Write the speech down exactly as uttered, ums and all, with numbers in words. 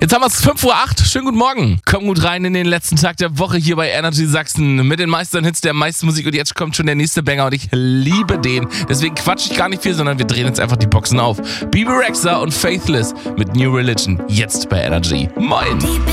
Jetzt haben wir es fünf Uhr acht. Schönen guten Morgen. Komm gut rein in den letzten Tag der Woche hier bei Energy Sachsen mit den meisten Hits der meisten Musik. Und jetzt kommt schon der nächste Banger und ich liebe den. Deswegen quatsch ich gar nicht viel, sondern wir drehen jetzt einfach die Boxen auf. Bebe Rexha und Faithless mit New Religion. Jetzt bei Energy. Moin.